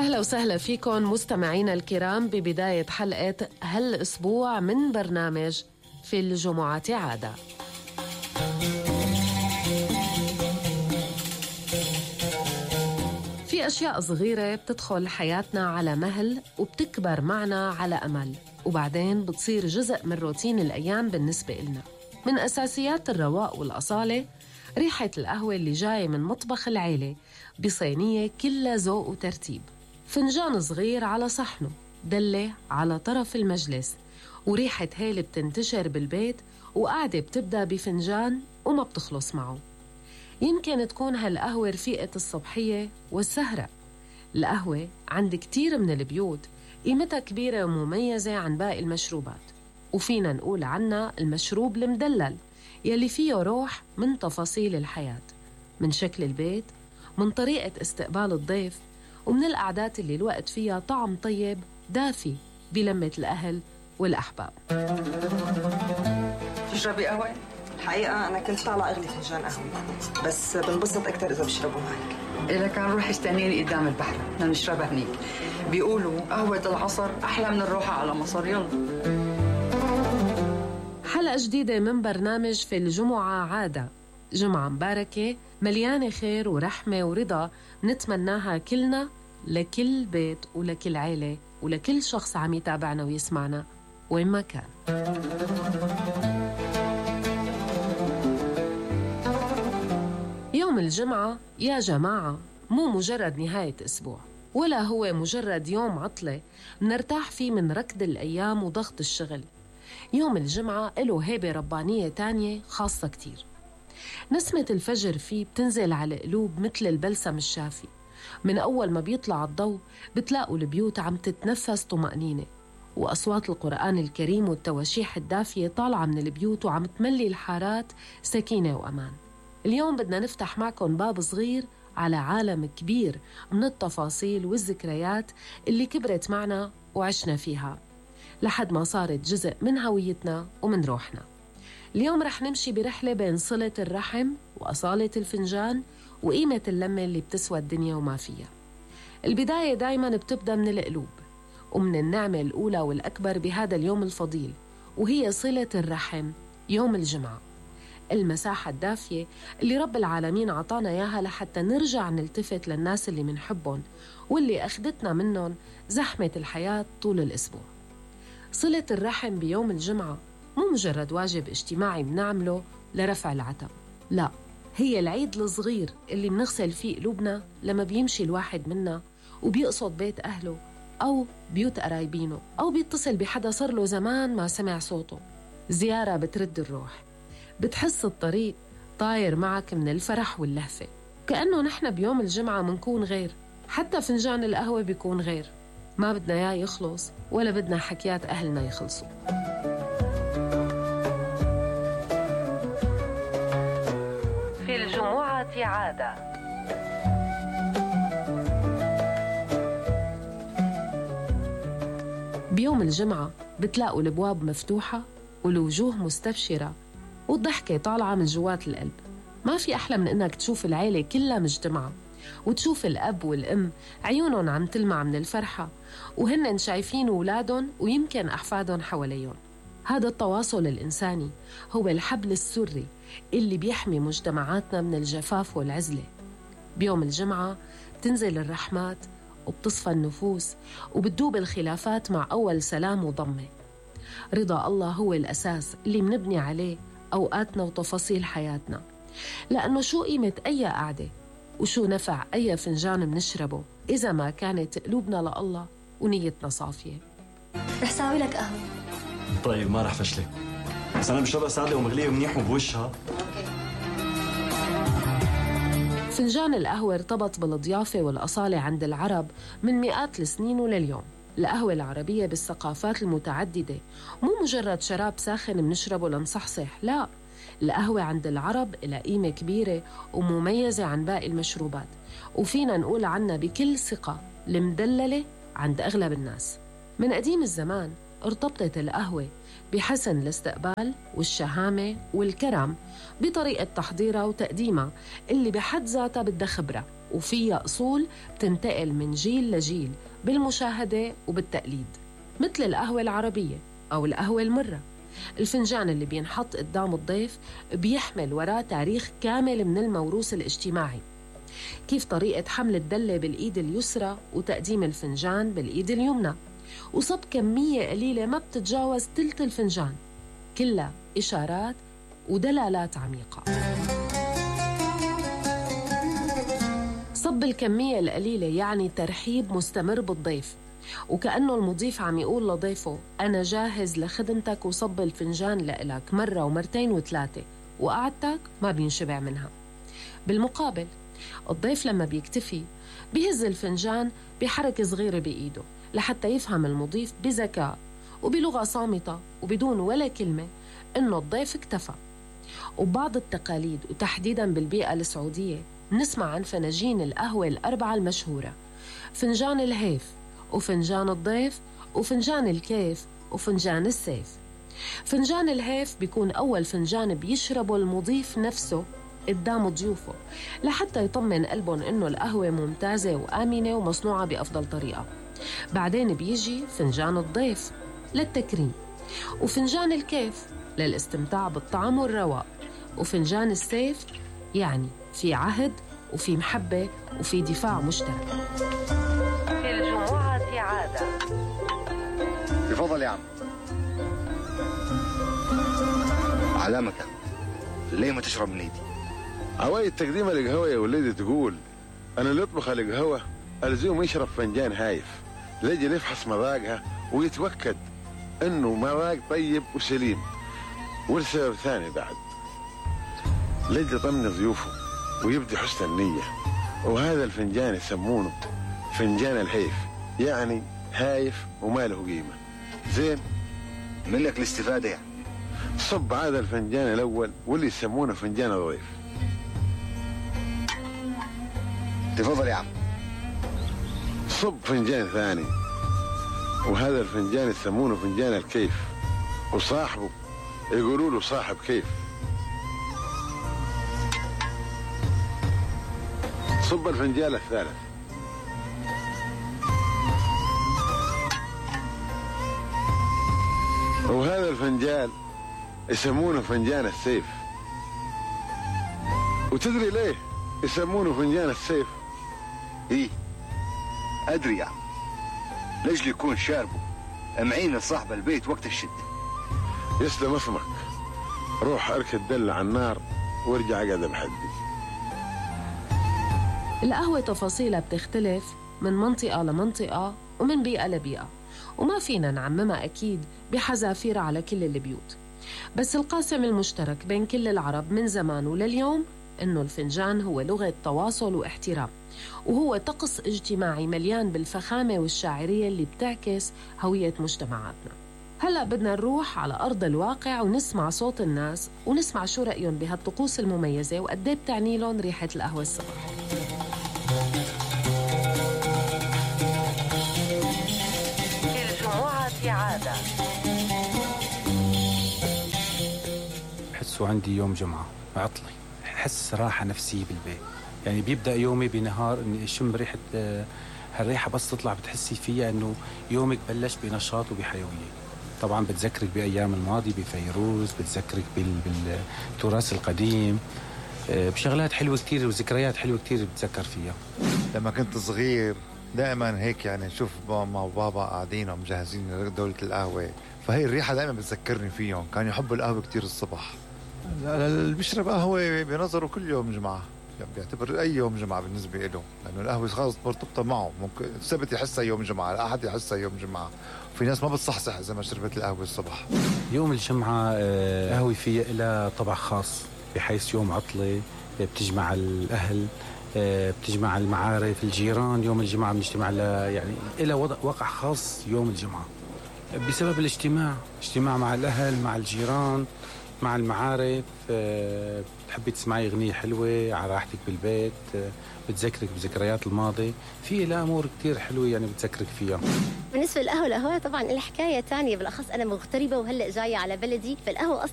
أهلا وسهلا فيكم مستمعينا الكرام ببداية حلقة هالأسبوع من برنامج في الجمعة عادة. في أشياء صغيرة بتدخل حياتنا على مهل وبتكبر معنا على أمل، وبعدين بتصير جزء من روتين الأيام بالنسبة لنا. من أساسيات الرواق والأصالة ريحة القهوة اللي جاية من مطبخ العيلة بصينية كلها ذوق وترتيب، فنجان صغير على صحنه، دلة على طرف المجلس، وريحة هيل بتنتشر بالبيت وقاعدة بتبدأ بفنجان وما بتخلص معه. يمكن تكون هالقهوة رفيقة الصبحية والسهرة. القهوة عند كتير من البيوت قيمتها كبيرة ومميزة عن باقي المشروبات، وفينا نقول عنها المشروب المدلل يلي فيه روح من تفاصيل الحياة، من شكل البيت، من طريقة استقبال الضيف، ومن القعدات اللي الوقت فيها طعم طيب دافي بلمة الأهل والأحباب. تشربي قهوة؟ الحقيقة أنا كنت طالعة أغلي فنجان قهوة، بس بنبسط أكتر إذا بشربه معك. إذا كان روح استنيني قدام البحر لنشربها هنيك. بيقولوا قهوة العصر أحلى من الروحة على مصر. يلا. حلقة جديدة من برنامج في الجمعة عادة. جمعة مباركة مليانة خير ورحمة ورضا نتمناها كلنا لكل بيت ولكل عيلة ولكل شخص عم يتابعنا ويسمعنا وين ما كان. يوم الجمعة يا جماعة مو مجرد نهاية أسبوع، ولا هو مجرد يوم عطلة نرتاح فيه من ركض الأيام وضغط الشغل. يوم الجمعة له هيبة ربانية تانية خاصة كتير. نسمة الفجر فيه بتنزل على القلوب مثل البلسم الشافي. من أول ما بيطلع الضوء بتلاقوا البيوت عم تتنفس طمأنينة، وأصوات القرآن الكريم والتواشيح الدافية طالعة من البيوت وعم تملي الحارات سكينة وأمان. اليوم بدنا نفتح معكم باب صغير على عالم كبير من التفاصيل والذكريات اللي كبرت معنا وعشنا فيها لحد ما صارت جزء من هويتنا ومن روحنا. اليوم رح نمشي برحلة بين صلة الرحم وأصالة الفنجان وقيمة اللمة اللي بتسوى الدنيا وما فيها. البداية دايما بتبدأ من القلوب ومن النعمة الأولى والأكبر بهذا اليوم الفضيل، وهي صلة الرحم يوم الجمعة، المساحة الدافية اللي رب العالمين عطانا إياها لحتى نرجع نلتفت للناس اللي منحبهم واللي أخدتنا منهم زحمة الحياة طول الأسبوع. صلة الرحم بيوم الجمعة مو مجرد واجب اجتماعي بنعمله لرفع العتب، لا، هي العيد الصغير اللي بنغسل فيه قلوبنا لما بيمشي الواحد منا وبيقصد بيت أهله أو بيوت قرايبينه أو بيتصل بحدا صار له زمان ما سمع صوته. زيارة بترد الروح، بتحس الطريق طاير معك من الفرح واللهفة، كأنه نحن بيوم الجمعة منكون غير. حتى فنجان القهوة بيكون غير، ما بدنا إياه يخلص ولا بدنا حكيات أهلنا يخلصوا. في الجمعة عادة. بيوم الجمعة بتلاقوا الأبواب مفتوحة والوجوه مستبشرة والضحكة طالعة من جوات القلب. ما في أحلى من إنك تشوف العيلة كلها مجتمعة وتشوف الأب والأم عيونهم عم تلمع من الفرحة وهن شايفين أولادهم ويمكن أحفادهم حواليهم. هذا التواصل الإنساني هو الحبل السري اللي بيحمي مجتمعاتنا من الجفاف والعزلة. بيوم الجمعة بتنزل الرحمات وبتصفى النفوس وبتدوب الخلافات مع أول سلام وضمة. رضا الله هو الأساس اللي منبني عليه أوقاتنا وتفاصيل حياتنا، لأنه شو قيمة أي قعدة وشو نفع أي فنجان منشربه إذا ما كانت قلوبنا لله ونيتنا صافية. رح ساوي لك قهوة. طيب ما رح فشلك، بس أنا بشربها سادة ومغلية منيح وبوشها. فنجان القهوة ارتبط بالضيافة والأصالة عند العرب من مئات السنين ولليوم. القهوة العربية بالثقافات المتعددة مو مجرد شراب ساخن منشربه لنصحصح، لا، القهوة عند العرب لها قيمة كبيرة ومميزة عن باقي المشروبات، وفينا نقول عنها بكل ثقة المدللة عند أغلب الناس. من قديم الزمان ارتبطت القهوة بحسن الاستقبال والشهامة والكرم بطريقة تحضيرها وتقديمها اللي بحد ذاتها بدها خبرة وفيها أصول تنتقل من جيل لجيل بالمشاهدة وبالتقليد، مثل القهوة العربية أو القهوة المرة. الفنجان اللي بينحط قدام الضيف بيحمل وراه تاريخ كامل من الموروث الاجتماعي، كيف طريقة حمل الدلة بالإيد اليسرى وتقديم الفنجان بالإيد اليمنى، وصب كمية قليلة ما بتتجاوز تلت الفنجان، كلها إشارات ودلالات عميقة. صب الكمية القليلة يعني ترحيب مستمر بالضيف، وكأنه المضيف عم يقول لضيفه أنا جاهز لخدمتك، وصب الفنجان لإلك مرة ومرتين وثلاثة، وقعدتك ما بينشبع منها. بالمقابل الضيف لما بيكتفي بيهز الفنجان بحركة صغيرة بإيده لحتى يفهم المضيف بذكاء وبلغة صامتة وبدون ولا كلمة إنه الضيف اكتفى. وبعض التقاليد وتحديداً بالبيئة السعودية نسمع عن فناجين القهوة الأربعة المشهورة: فنجان الهيف، وفنجان الضيف، وفنجان الكيف، وفنجان السيف. فنجان الهيف بيكون أول فنجان بيشربه المضيف نفسه قدام ضيوفه لحتى يطمن قلبهم إنه القهوة ممتازة وآمنة ومصنوعة بأفضل طريقة. بعدين بيجي فنجان الضيف للتكريم، وفنجان الكيف للاستمتاع بالطعم والرواق، وفنجان السيف يعني في عهد وفي محبة وفي دفاع مشترك. في الجمعة عادة. بفضل يا عم. على مكان. ليه ما تشرب من ايدي؟ عوايد تقديم القهوة يا ولدي تقول أنا اللي يطبخ القهوة ألزمه يشرب فنجان هايف ليجي يفحص مذاقها ويتوكد إنه مذاق طيب وسليم. والسبب ثاني بعد ليجي يطمن ضيوفه ويبدي حسن النية، وهذا الفنجان يسمونه فنجان الهيف، يعني هايف وما له قيمة. زين منك الاستفادة يعني. صب هذا الفنجان الأول واللي يسمونه فنجان الضيف. تفضل يا عم. صب فنجان ثاني وهذا الفنجان يسمونه فنجان الكيف، وصاحبه يقولوا له صاحب كيف. صب الفنجان الثالث وهذا الفنجان يسمونه فنجان السيف. وتدري ليه يسمونه فنجان السيف؟ ايه ادري يا عم. ليش يكون شاربه معين لصاحب البيت وقت الشدة. يسلم اسمك. روح اركد دل على النار وارجع قاعد بحدي. القهوة تفاصيلها بتختلف من منطقة لمنطقة ومن بيئة لبيئة، وما فينا نعممها أكيد بحذافير على كل البيوت، بس القاسم المشترك بين كل العرب من زمان ولليوم إنه الفنجان هو لغة تواصل واحترام، وهو طقس اجتماعي مليان بالفخامة والشاعرية اللي بتعكس هوية مجتمعاتنا. هلأ بدنا نروح على أرض الواقع ونسمع صوت الناس ونسمع شو رأيهم بهالطقوس المميزة وقد ايه بتعني لهم ريحة القهوة الصبح. في الجمعة عادة. بحسه عندي يوم جمعة عطلة، حس راحة نفسية بالبيت. يعني بيبدأ يومي بنهار إني أشم ريحة، هالريحة بس تطلع بتحسي فيها إنه يومك بلش بنشاط وبحيوية. طبعا بتذكرك بأيام الماضي بفيروز، بتذكرك بالتراث القديم، بشغلات حلوة كتير وذكريات حلوة كتير بتذكر فيها. لما كنت صغير دائما هيك يعني نشوف ماما وبابا قاعدين ومجهزين دولة القهوة، فهي الريحة دائما بتذكرني فيهم. كانوا يحبوا القهوة كتير الصبح. اللي بيشرب قهوة بنظره كل يوم جمعة، يعني بيعتبر أي يوم جمعة بالنسبة له، لأنه القهوة خلاص مرتبطة معه. ممكن السبت يحسها يوم جمعة، الأحد يحسها يوم جمعة، وفي ناس ما بتصحصح إذا ما شربت القهوة الصبح. يوم الجمعة قهوة فيها إلى طبع خاص، بحيث يوم عطلة بتجمع الأهل، بتجمع المعارف، الجيران. يوم الجمعة بنجتمع يعني إلى وقع خاص يوم الجمعة بسبب الاجتماع مع الأهل، مع الجيران، مع المعارف. بتحبي تسمعي أغنية حلوة على راحتك بالبيت، بتذكرك بذكريات الماضي. في لها أمور كتير حلوة يعني بتذكرك فيها. بالنسبة للقهوة طبعا الحكاية تانية، بالأخص أنا مغتربة وهلأ جاية على بلدي، فالقهوة